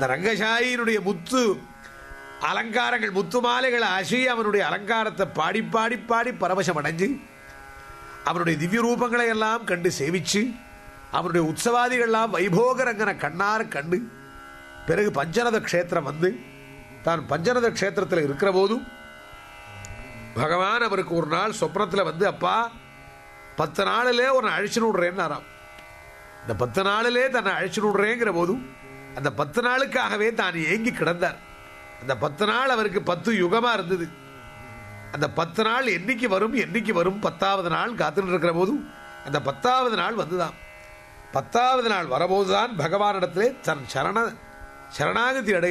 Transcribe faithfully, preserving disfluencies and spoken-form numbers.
அந்த ரங்கசாயினுடைய முத்து அலங்காரங்கள், முத்து மாலைகள் ஆசி அவனுடைய அலங்காரத்தை பாடி பாடி பாடி பரவசம் அடைஞ்சு அவனுடைய திவ்ய ரூபங்களை எல்லாம் கண்டு சேவிச்சு அவனுடைய உற்சவாதிகள்லாம் வைபோகரங்கனை கண்ணார கண்டு பிறகு பஞ்சநத க்ஷேத்திரம் வந்து தான் பஞ்சநத க்ஷேத்திரத்தில் இருக்கிற போதும் பகவான் அவருக்கு ஒரு நாள் சொப்னத்தில் வந்து, அப்பா பத்து நாளிலே ஒரு அழிச்சு விடுறேன்னாராம். இந்த பத்து நாளிலே தன்னை அழிச்சு விடுறேங்கிற போதும் அந்த பத்து நாளுக்காகவே தான் ஏங்கி கிடந்தார். அந்த பத்து நாள் அவருக்கு பத்து யுகமா இருந்தது. அந்த பத்து நாள் என்னைக்கு வரும் என்னைக்கு வரும் பத்தாவது நாள் காத்துட்டு இருக்கிற போதும் அந்த பத்தாவது நாள் வந்துதான். பத்தாவது நாள் வரபோதுதான் பகவானிடத்திலே தன் சரண சரணாகதி அடைய